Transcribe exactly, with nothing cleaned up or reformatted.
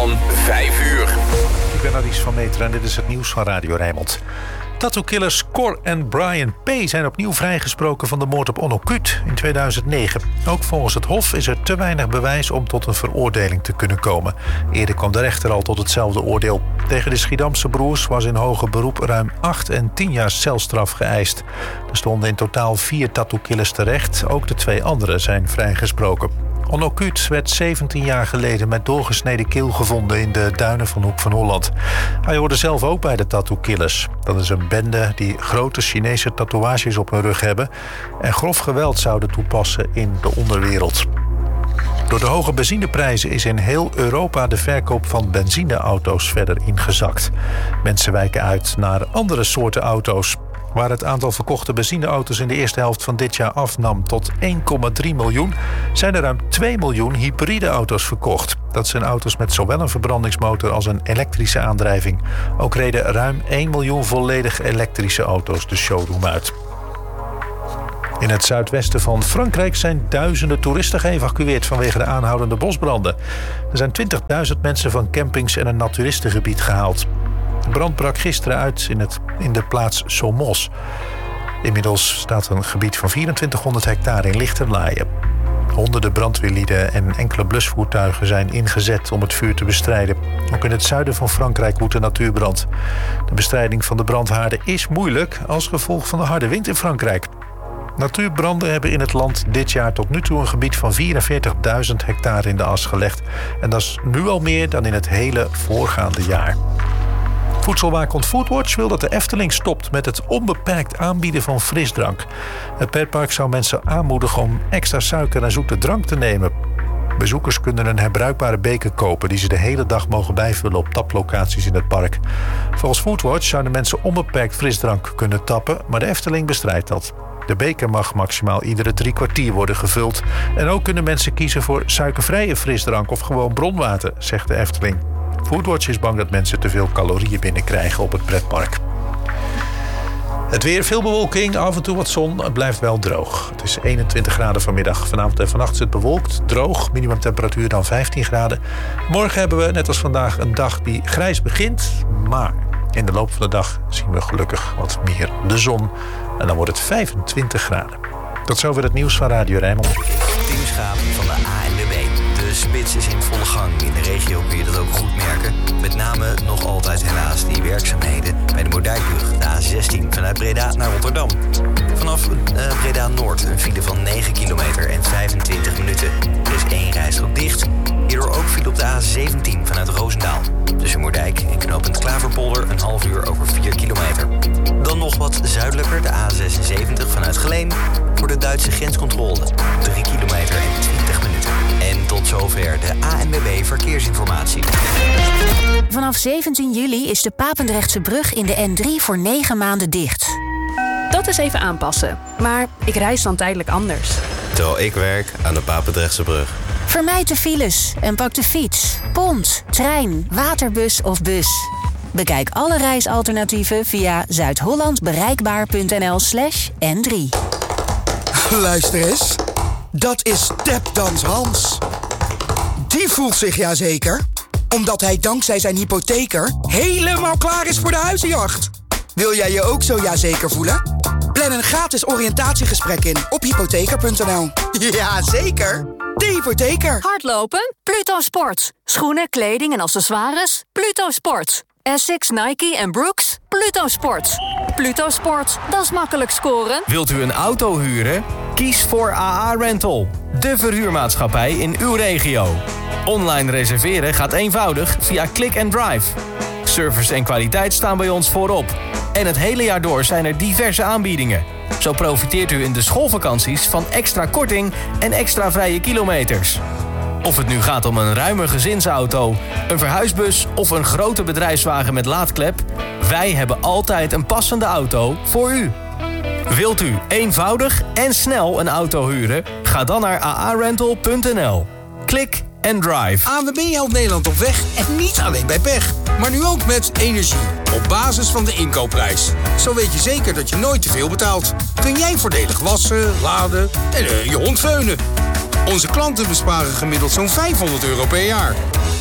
van vijf uur. Ik ben Alice van Meteren en dit is het nieuws van Radio Rijnmond. Tattoo-killers Cor en Brian P. zijn opnieuw vrijgesproken van de moord op Onno Kut in tweeduizend negen. Ook volgens het Hof is er te weinig bewijs om tot een veroordeling te kunnen komen. Eerder kwam de rechter al tot hetzelfde oordeel. Tegen de Schiedamse broers was in hoger beroep ruim acht en tien jaar celstraf geëist. Er stonden in totaal vier tattoo-killers terecht. Ook de twee anderen zijn vrijgesproken. Onno Kut werd zeventien jaar geleden met doorgesneden keel gevonden in de duinen van Hoek van Holland. Hij hoorde zelf ook bij de tattoo-killers. Dat is een bende die grote Chinese tatoeages op hun rug hebben en grof geweld zouden toepassen in de onderwereld. Door de hoge benzineprijzen is in heel Europa de verkoop van benzineauto's verder ingezakt. Mensen wijken uit naar andere soorten auto's. Waar het aantal verkochte benzineauto's in de eerste helft van dit jaar afnam tot één komma drie miljoen... zijn er ruim twee miljoen hybride auto's verkocht. Dat zijn auto's met zowel een verbrandingsmotor als een elektrische aandrijving. Ook reden ruim één miljoen volledig elektrische auto's de showroom uit. In het zuidwesten van Frankrijk zijn duizenden toeristen geëvacueerd vanwege de aanhoudende bosbranden. Er zijn twintigduizend mensen van campings en een naturistengebied gehaald. De brand brak gisteren uit in, het, in de plaats Somos. Inmiddels staat een gebied van vierentwintighonderd hectare in lichte laaien. Honderden brandweerlieden en enkele blusvoertuigen zijn ingezet om het vuur te bestrijden. Ook in het zuiden van Frankrijk woedt een natuurbrand. De bestrijding van de brandhaarden is moeilijk als gevolg van de harde wind in Frankrijk. Natuurbranden hebben in het land dit jaar tot nu toe een gebied van vierenveertigduizend hectare in de as gelegd. En dat is nu al meer dan in het hele voorgaande jaar. Voedselwaakhond Foodwatch wil dat de Efteling stopt met het onbeperkt aanbieden van frisdrank. Het pretpark zou mensen aanmoedigen om extra suiker en zoete drank te nemen. Bezoekers kunnen een herbruikbare beker kopen die ze de hele dag mogen bijvullen op taplocaties in het park. Volgens Foodwatch zouden mensen onbeperkt frisdrank kunnen tappen, maar de Efteling bestrijdt dat. De beker mag maximaal iedere drie kwartier worden gevuld. En ook kunnen mensen kiezen voor suikervrije frisdrank of gewoon bronwater, zegt de Efteling. Foodwatch is bang dat mensen te veel calorieën binnenkrijgen op het pretpark. Het weer, veel bewolking, af en toe wat zon. Het blijft wel droog. Het is eenentwintig graden vanmiddag. Vanavond en vannacht is het bewolkt, droog. Minimumtemperatuur dan vijftien graden. Morgen hebben we, net als vandaag, een dag die grijs begint. Maar in de loop van de dag zien we gelukkig wat meer de zon. En dan wordt het vijfentwintig graden. Tot zover het nieuws van Radio Rijnmond. Tim Schaap van de A N W B. De spits is in volle gang. In de regio kun je dat ook goed merken. Met name nog altijd helaas die werkzaamheden bij de Moerdijkbrug. De A zestien vanuit Breda naar Rotterdam. Vanaf uh, Breda Noord een file van negen kilometer en vijfentwintig minuten. Er is één rijstrook dicht. Hierdoor ook file op de A zeventien vanuit Roosendaal. Tussen Moerdijk en knooppunt Klaverpolder een half uur over vier kilometer. Dan nog wat zuidelijker de A zesenzeventig vanuit Geleen. Voor de Duitse grenscontrole. drie kilometer en twintig minuten. En tot zover de A N W B Verkeersinformatie. Vanaf zeventien juli is de Papendrechtse brug in de N drie voor negen maanden dicht. Dat is even aanpassen. Maar ik reis dan tijdelijk anders. Terwijl ik werk aan de Papendrechtse brug. Vermijd de files en pak de fiets, pont, trein, waterbus of bus. Bekijk alle reisalternatieven via zuidhollandbereikbaar.nl slash N drie. Luister eens. Dat is Tapdans Hans. Die voelt zich ja zeker, omdat hij dankzij zijn hypotheker helemaal klaar is voor de huizenjacht. Wil jij je ook zo ja zeker voelen? Plan een gratis oriëntatiegesprek in op hypotheker punt n l. Ja, zeker. De hypotheker. Hardlopen? Pluto Sport. Schoenen, kleding en accessoires? Pluto Sport. Essex, Nike en Brooks? Pluto Sport. Pluto Sport, dat is makkelijk scoren. Wilt u een auto huren? Kies voor A A Rental, de verhuurmaatschappij in uw regio. Online reserveren gaat eenvoudig via Click and Drive. Service en kwaliteit staan bij ons voorop. En het hele jaar door zijn er diverse aanbiedingen. Zo profiteert u in de schoolvakanties van extra korting en extra vrije kilometers. Of het nu gaat om een ruime gezinsauto, een verhuisbus of een grote bedrijfswagen met laadklep, wij hebben altijd een passende auto voor u. Wilt u eenvoudig en snel een auto huren? Ga dan naar a a rental punt n l. Klik en drive. A N W B helpt Nederland op weg en niet alleen bij pech. Maar nu ook met energie. Op basis van de inkoopprijs. Zo weet je zeker dat je nooit te veel betaalt. Kun jij voordelig wassen, laden en uh, je hond veunen. Onze klanten besparen gemiddeld zo'n vijfhonderd euro per jaar.